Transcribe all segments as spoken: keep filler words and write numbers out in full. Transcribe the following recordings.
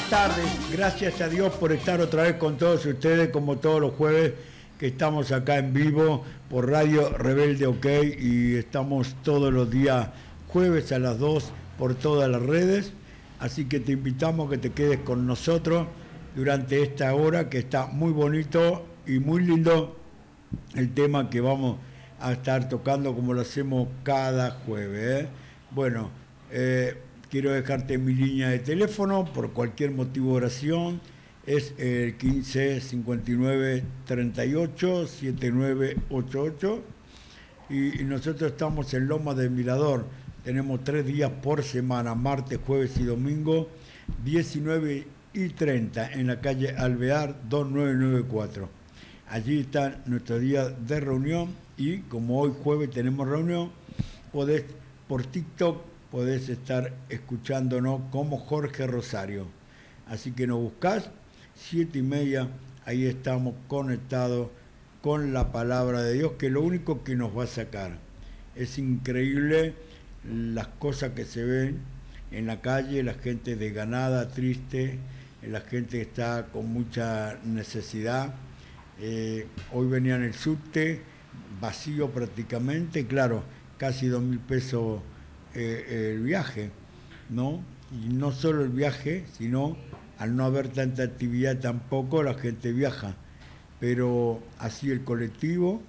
buenas tardes. Gracias a Dios por estar otra vez con todos ustedes, como todos los jueves que estamos acá en vivo por Radio Rebelde OK, y estamos todos los días jueves a las dos por todas las redes. Así que te invitamos a que te quedes con nosotros durante esta hora, que está muy bonito y muy lindo el tema que vamos a estar tocando, como lo hacemos cada jueves, ¿eh? Bueno, eh, quiero dejarte mi línea de teléfono por cualquier motivo de oración. Es el quince cincuenta y nueve treinta y ocho setenta y nueve ochenta y ocho. Y, y nosotros estamos en Loma del Mirador. Tenemos tres días por semana, martes, jueves y domingo, diecinueve y treinta, en la calle Alvear dos nueve nueve cuatro. Allí está nuestro día de reunión, y como hoy jueves tenemos reunión, podés por TikTok podés estar escuchándonos como Jorge Rosario. Así que nos buscás, siete y media, ahí estamos conectados con la palabra de Dios, que es lo único que nos va a sacar. Es increíble las cosas que se ven en la calle, la gente desganada, triste, la gente que está con mucha necesidad. Eh, hoy venía en el subte, vacío prácticamente, claro, casi dos mil pesos eh, el viaje, ¿no? Y no solo el viaje, sino al no haber tanta actividad tampoco la gente viaja, pero así el colectivo,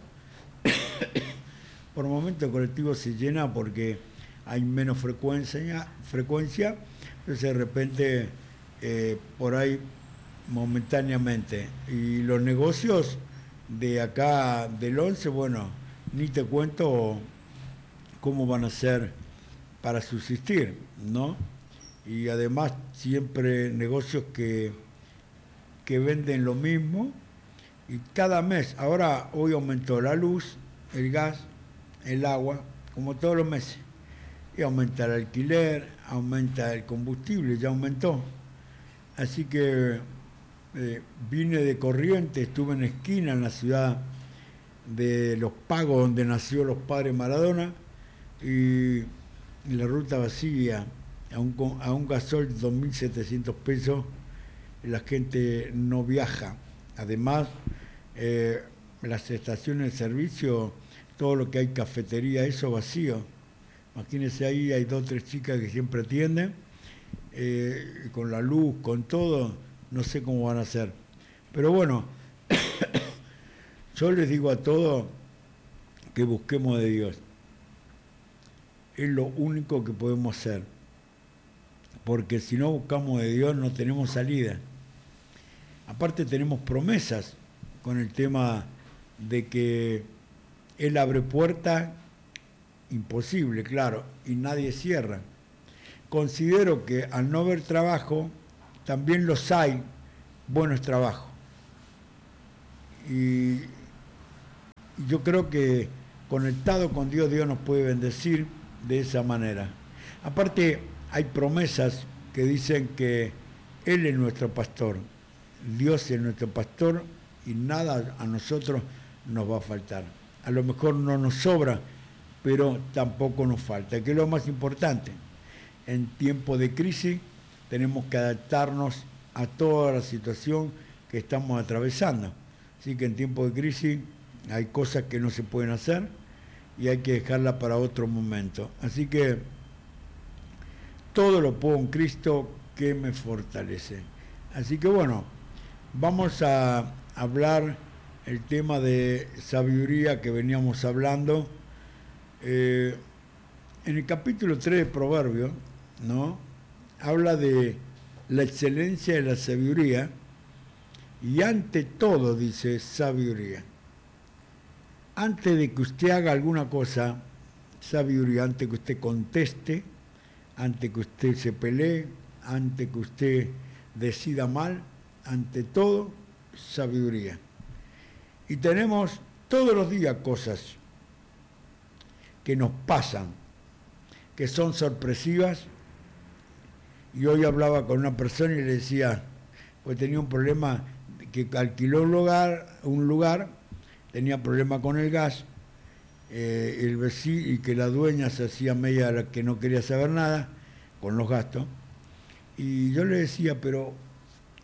por momentos el colectivo se llena porque hay menos frecuencia, frecuencia entonces de repente eh, por ahí momentáneamente. Y los negocios de acá del once, bueno, ni te cuento cómo van a ser para subsistir, ¿no? Y además siempre negocios que, que venden lo mismo, y cada mes, ahora hoy aumentó la luz, el gas, el agua, como todos los meses, y aumenta el alquiler, aumenta el combustible, ya aumentó. Así que eh, vine de Corrientes, estuve en esquina en la ciudad de Los Pagos, donde nació los padres Maradona, y la ruta vacía, a un, a un gasol de dos mil setecientos pesos, la gente no viaja. Además, eh, las estaciones de servicio, todo lo que hay cafetería, eso vacío. Imagínense, ahí hay dos o tres chicas que siempre atienden, eh, con la luz, con todo, no sé cómo van a hacer. Pero bueno, yo les digo a todos que busquemos de Dios. Es lo único que podemos hacer, porque si no buscamos de Dios no tenemos salida. Aparte tenemos promesas con el tema de que Él abre puertas, imposible, claro, y nadie cierra. Considero que al no haber trabajo, también los hay buenos trabajos. Y yo creo que conectado con Dios, Dios nos puede bendecir de esa manera. Aparte, hay promesas que dicen que Él es nuestro pastor, Dios es nuestro pastor, y nada a nosotros nos va a faltar. A lo mejor no nos sobra, pero tampoco nos falta, que es lo más importante. En tiempo de crisis tenemos que adaptarnos a toda la situación que estamos atravesando. Así que en tiempo de crisis hay cosas que no se pueden hacer y hay que dejarla para otro momento. Así que todo lo puedo en Cristo que me fortalece. Así que bueno, vamos a hablar el tema de sabiduría que veníamos hablando. Eh, en el capítulo tres de Proverbios, ¿no?, habla de la excelencia de la sabiduría, y ante todo dice sabiduría. Antes de que usted haga alguna cosa, sabiduría. Antes que usted conteste, antes que usted se pelee, antes que usted decida mal, ante todo, sabiduría. Y tenemos todos los días cosas que nos pasan, que son sorpresivas. Y hoy hablaba con una persona y le decía, pues tenía un problema, que alquiló un lugar, un lugar tenía problema con el gas, eh, el vecino, y que la dueña se hacía media que no quería saber nada con los gastos. Y yo le decía, pero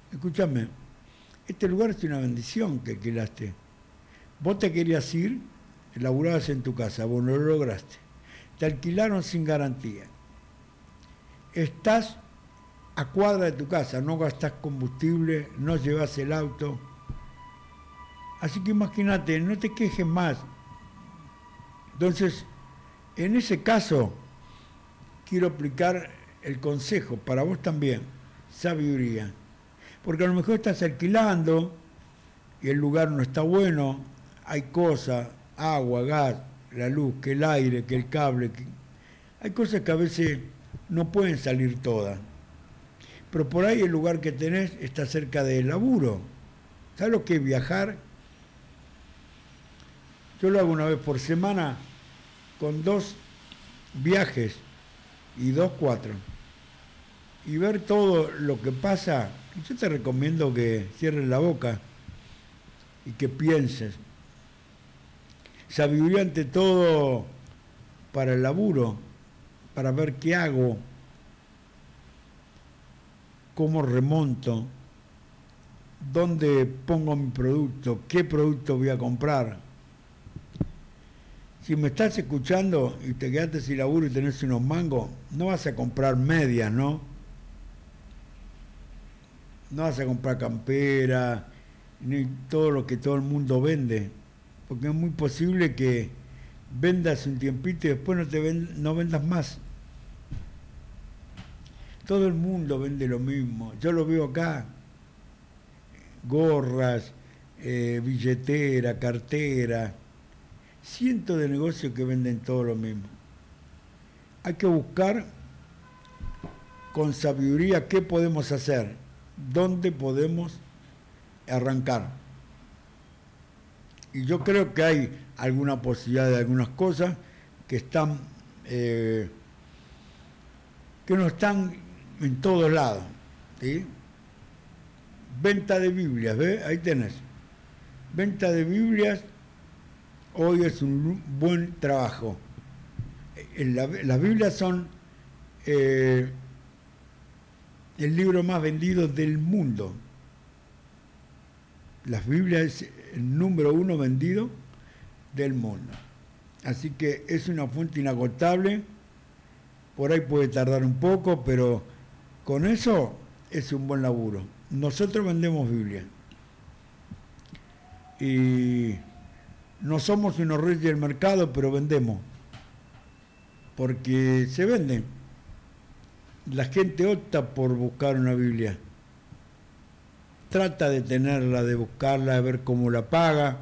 escúchame, este lugar es una bendición que alquilaste. Vos te querías ir, laburabas en tu casa, vos no lo lograste. Te alquilaron sin garantía. Estás a cuadra de tu casa, no gastás combustible, no llevas el auto. Así que imagínate, no te quejes más. Entonces, en ese caso, quiero aplicar el consejo para vos también, sabiduría. Porque a lo mejor estás alquilando y el lugar no está bueno, hay cosas, agua, gas, la luz, que el aire, que el cable, que... hay cosas que a veces no pueden salir todas. Pero por ahí el lugar que tenés está cerca del laburo. ¿Sabes lo que es viajar? Yo lo hago una vez por semana con dos viajes y dos cuatro. Y ver todo lo que pasa, yo te recomiendo que cierres la boca y que pienses. Sabiduría ante todo para el laburo, para ver qué hago, cómo remonto, dónde pongo mi producto, qué producto voy a comprar. Si me estás escuchando y te quedaste sin laburo y tenés unos mangos, no vas a comprar medias, ¿no? No vas a comprar campera, ni todo lo que todo el mundo vende, porque es muy posible que vendas un tiempito y después no, te ven, no vendas más. Todo el mundo vende lo mismo. Yo lo veo acá. Gorras, eh, billetera, cartera. Cientos de negocios que venden todo lo mismo. Hay que buscar con sabiduría qué podemos hacer, dónde podemos arrancar. Y yo creo que hay alguna posibilidad de algunas cosas que están, eh, que no están en todos lados. ¿Sí? Venta de Biblias, ¿ves? Ahí tenés. Venta de Biblias. Hoy es un buen trabajo. La, las Biblias son eh, el libro más vendido del mundo. Las Biblias es el número uno vendido del mundo. Así que es una fuente inagotable. Por ahí puede tardar un poco, pero con eso es un buen laburo. Nosotros vendemos Biblia. Y no somos unos reyes del mercado, pero vendemos. Porque se venden. La gente opta por buscar una Biblia. Trata de tenerla, de buscarla, de ver cómo la paga.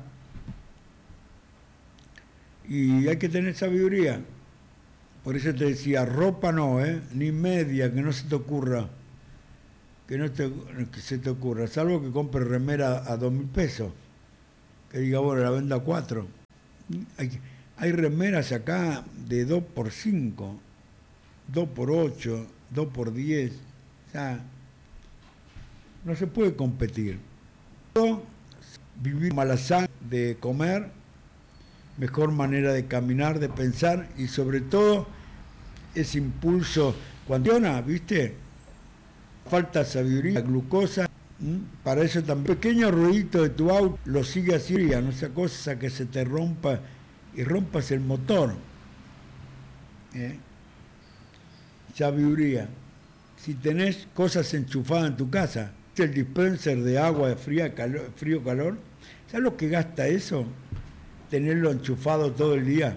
Y hay que tener sabiduría. Por eso te decía, ropa no, ¿eh? Ni media, que no se te ocurra. Que no te, que se te ocurra. Salvo que compre remera a dos mil pesos. Que diga, bueno, la venda a cuatro. Hay, hay remeras acá de dos por cinco, dos por ocho, dos por diez. O sea, no se puede competir. Vivir malazán de comer, mejor manera de caminar, de pensar y sobre todo ese impulso cuando ¿viste? Falta sabiduría, glucosa. Para eso también pequeño ruidito de tu auto lo sigue así, no sea cosa que se te rompa y rompas el motor. ¿Eh? Sabiduría. Si tenés cosas enchufadas en tu casa, el dispenser de agua de fría, calor, frío calor, ¿sabes lo que gasta eso? Tenerlo enchufado todo el día.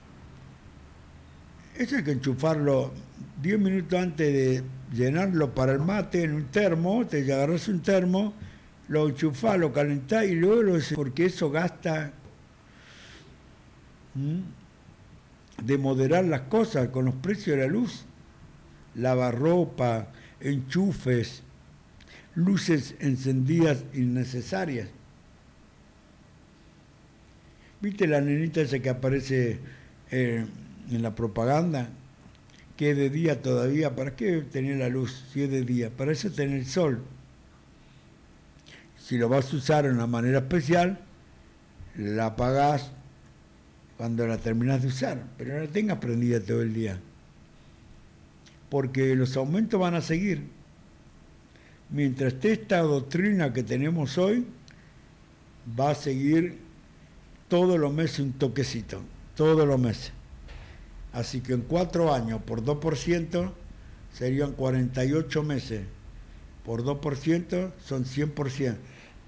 Eso hay que enchufarlo diez minutos antes de llenarlo para el mate en un termo, te agarras un termo, lo enchufás, lo calentás y luego lo haces, porque eso gasta ¿m? de moderar las cosas con los precios de la luz, lavarropa, enchufes, luces encendidas innecesarias. ¿Viste la nenita esa que aparece eh, en la propaganda? Que es de día todavía. ¿Para qué tener la luz si es de día? Para eso tener el sol. Si lo vas a usar de una manera especial, la apagás cuando la terminás de usar, pero no la tengas prendida todo el día. Porque los aumentos van a seguir. mientras esté esta doctrina que tenemos hoy, va a seguir todos los meses un toquecito, todos los meses. Así que en cuatro años por dos por ciento serían cuarenta y ocho meses. Por dos por ciento son cien por ciento.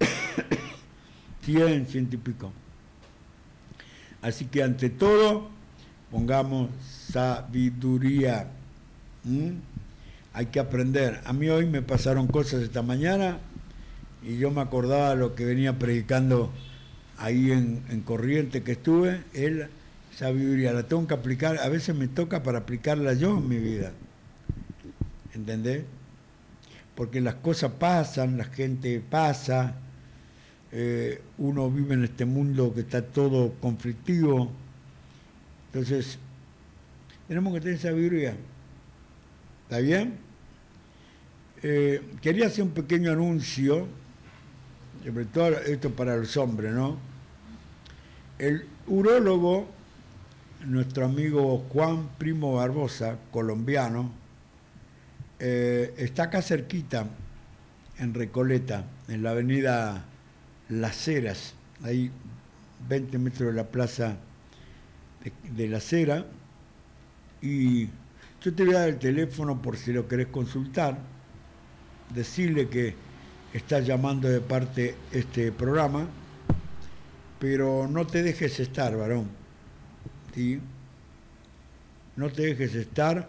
cien, ciento y pico. Así que ante todo, pongamos sabiduría. ¿Mm? Hay que aprender. A mí hoy me pasaron cosas esta mañana y yo me acordaba de lo que venía predicando ahí en, en Corriente que estuve. Es sabiduría, la tengo que aplicar. A veces me toca para aplicarla yo en mi vida. ¿Entendés? Porque las cosas pasan, la gente pasa, eh, uno vive en este mundo que está todo conflictivo. Entonces, tenemos que tener sabiduría. ¿Está bien? Eh, quería hacer un pequeño anuncio, sobre todo esto para los hombres, ¿no? El urólogo, nuestro amigo Juan Primo Barbosa, colombiano, eh, está acá cerquita, en Recoleta, en la avenida Las Heras, ahí veinte metros de la plaza de, de Las Heras, y yo te voy a dar el teléfono por si lo querés consultar, decirle que estás llamando de parte este programa, pero no te dejes estar, varón, ¿sí? No te dejes estar,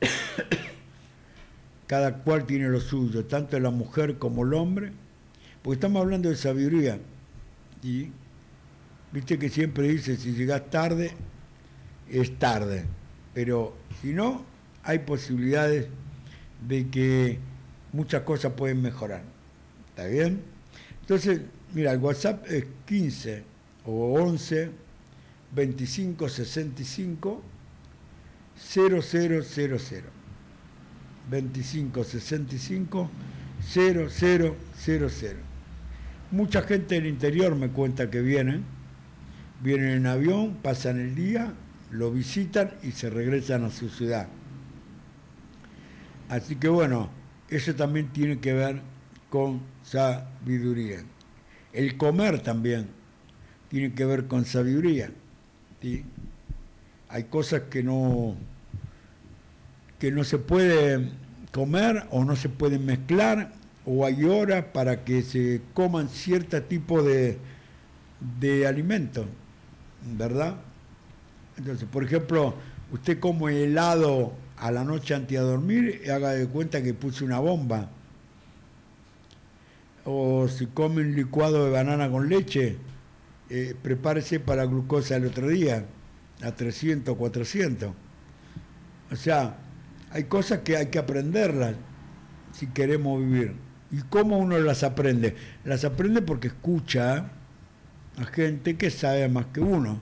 cada cual tiene lo suyo, tanto la mujer como el hombre, porque estamos hablando de sabiduría, ¿sí? Viste que siempre dice, si llegas tarde, es tarde, pero si no, hay posibilidades de que muchas cosas pueden mejorar. ¿Está bien? Entonces, mira, el WhatsApp es quince o once veinticinco sesenta y cinco cero cero cero cero. veinticinco sesenta y cinco cero cero cero cero. Mucha gente del interior me cuenta que vienen, vienen en avión, pasan el día, lo visitan y se regresan a su ciudad. Así que bueno, eso también tiene que ver con sabiduría. El comer también tiene que ver con sabiduría, ¿sí? Hay cosas que no, que no se puede comer o no se pueden mezclar, o hay horas para que se coman cierto tipo de, de alimentos, ¿verdad? Entonces, por ejemplo, usted come helado a la noche antes de dormir y haga de cuenta que puse una bomba. O si come un licuado de banana con leche, eh, prepárese para glucosa el otro día, a trescientos, cuatrocientos. O sea, hay cosas que hay que aprenderlas si queremos vivir. ¿Y cómo uno las aprende? Las aprende porque escucha a gente que sabe más que uno.